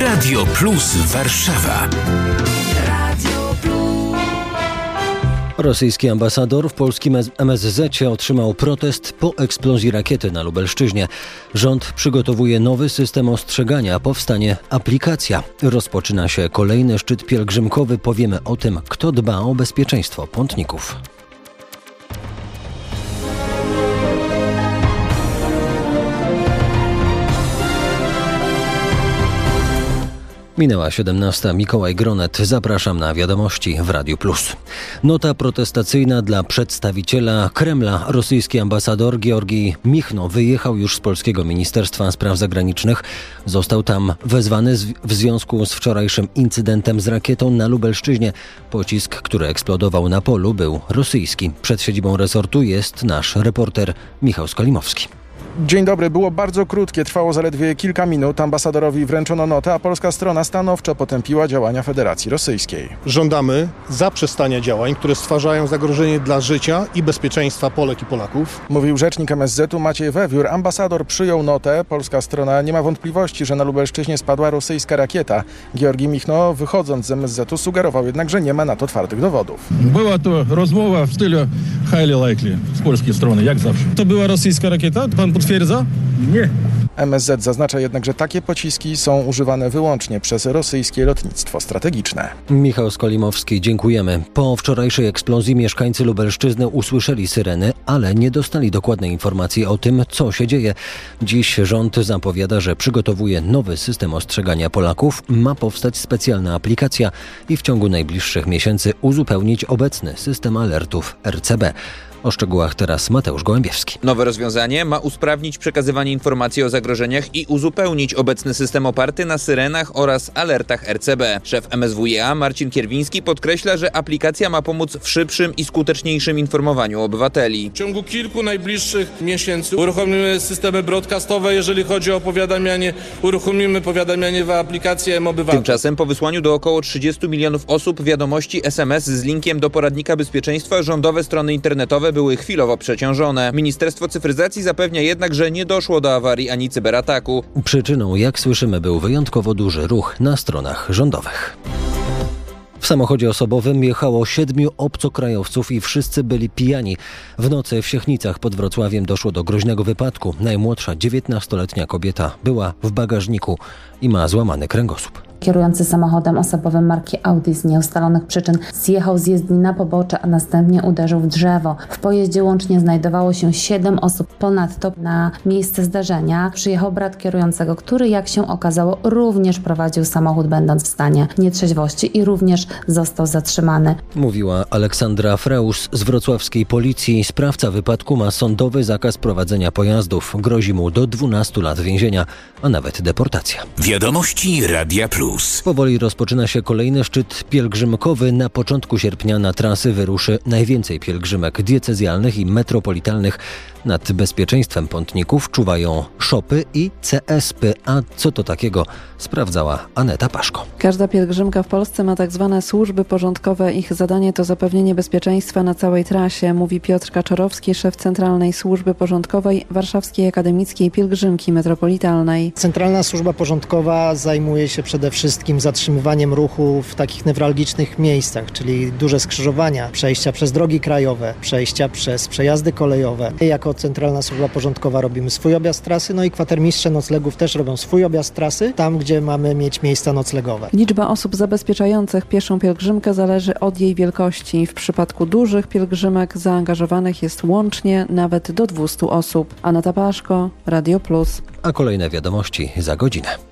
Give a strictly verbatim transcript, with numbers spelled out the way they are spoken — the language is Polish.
Radio Plus Warszawa. Rosyjski ambasador w polskim M S Z otrzymał protest po eksplozji rakiety na Lubelszczyźnie. Rząd przygotowuje nowy system ostrzegania, powstanie aplikacja. Rozpoczyna się kolejny szczyt pielgrzymkowy. Powiemy o tym, kto dba o bezpieczeństwo pątników. Minęła siedemnasta. Mikołaj Gronet. Zapraszam na wiadomości w Radiu Plus. Nota protestacyjna dla przedstawiciela Kremla. Rosyjski ambasador Georgij Michno wyjechał już z polskiego Ministerstwa Spraw Zagranicznych. Został tam wezwany w związku z wczorajszym incydentem z rakietą na Lubelszczyźnie. Pocisk, który eksplodował na polu, był rosyjski. Przed siedzibą resortu jest nasz reporter Michał Skolimowski. Dzień dobry. Było bardzo krótkie, trwało zaledwie kilka minut. Ambasadorowi wręczono notę, a polska strona stanowczo potępiła działania Federacji Rosyjskiej. Żądamy zaprzestania działań, które stwarzają zagrożenie dla życia i bezpieczeństwa Polek i Polaków. Mówił rzecznik M S Z-u Maciej Wewiór. Ambasador przyjął notę. Polska strona nie ma wątpliwości, że na Lubelszczyźnie spadła rosyjska rakieta. Georgij Michno, wychodząc z M S Z-u, sugerował jednak, że nie ma na to twardych dowodów. Była to rozmowa w stylu highly likely z polskiej strony, jak zawsze. To była rosyjska rakieta? Pan potwierdza? Nie. M S Z zaznacza jednak, że takie pociski są używane wyłącznie przez rosyjskie lotnictwo strategiczne. Michał Skolimowski, dziękujemy. Po wczorajszej eksplozji mieszkańcy Lubelszczyzny usłyszeli syreny, ale nie dostali dokładnej informacji o tym, co się dzieje. Dziś rząd zapowiada, że przygotowuje nowy system ostrzegania Polaków. Ma powstać specjalna aplikacja i w ciągu najbliższych miesięcy uzupełnić obecny system alertów R C B. O szczegółach teraz Mateusz Gołębiewski. Nowe rozwiązanie ma usprawnić przekazywanie informacji o zagrożeniach i uzupełnić obecny system oparty na syrenach oraz alertach R C B. Szef M S W iA Marcin Kierwiński podkreśla, że aplikacja ma pomóc w szybszym i skuteczniejszym informowaniu obywateli. W ciągu kilku najbliższych miesięcy uruchomimy systemy broadcastowe, jeżeli chodzi o powiadamianie, uruchomimy powiadamianie w aplikacji M-Obywatel. Tymczasem po wysłaniu do około trzydziestu milionów osób wiadomości S M S z linkiem do poradnika bezpieczeństwa rządowe strony internetowe były chwilowo przeciążone. Ministerstwo Cyfryzacji zapewnia jednak, że nie doszło do awarii ani cyberataku. Przyczyną, jak słyszymy, był wyjątkowo duży ruch na stronach rządowych. W samochodzie osobowym jechało siedmiu obcokrajowców i wszyscy byli pijani. W nocy w Siechnicach pod Wrocławiem doszło do groźnego wypadku. Najmłodsza dziewiętnastoletnia kobieta była w bagażniku i ma złamany kręgosłup. Kierujący samochodem osobowym marki Audi z nieustalonych przyczyn zjechał z jezdni na pobocze, a następnie uderzył w drzewo. W pojeździe łącznie znajdowało się siedem osób. Ponadto na miejsce zdarzenia przyjechał brat kierującego, który, jak się okazało, również prowadził samochód, będąc w stanie nietrzeźwości i również został zatrzymany. Mówiła Aleksandra Freus z wrocławskiej policji. Sprawca wypadku ma sądowy zakaz prowadzenia pojazdów. Grozi mu do dwunastu lat więzienia, a nawet deportacja. Wiadomości Radia Plus. Powoli rozpoczyna się kolejny szczyt pielgrzymkowy. Na początku sierpnia na trasy wyruszy najwięcej pielgrzymek diecezjalnych i metropolitalnych. Nad bezpieczeństwem pątników czuwają szopy i C S P. A co to takiego, sprawdzała Aneta Paszko. Każda pielgrzymka w Polsce ma tak zwane służby porządkowe. Ich zadanie to zapewnienie bezpieczeństwa na całej trasie, mówi Piotr Kaczorowski, szef Centralnej Służby Porządkowej Warszawskiej Akademickiej Pielgrzymki Metropolitalnej. Centralna Służba Porządkowa zajmuje się przede wszystkim zatrzymywaniem ruchu w takich newralgicznych miejscach, czyli duże skrzyżowania, przejścia przez drogi krajowe, przejścia przez przejazdy kolejowe. Jako Centralna Służba Porządkowa robimy swój objazd trasy, no i kwatermistrze noclegów też robią swój objazd trasy, tam gdzie mamy mieć miejsca noclegowe. Liczba osób zabezpieczających pieszą pielgrzymkę zależy od jej wielkości. W przypadku dużych pielgrzymek zaangażowanych jest łącznie nawet do dwustu osób. Aneta Paszko, Radio Plus. A kolejne wiadomości za godzinę.